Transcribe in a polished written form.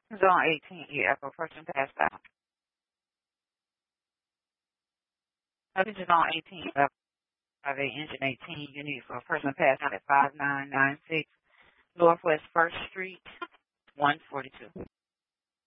Zone 18, Echo, person passed out. Zone 18, Echo, 5A, engine 18, unit for a person passed out at 5996 Northwest 1st Street, 142.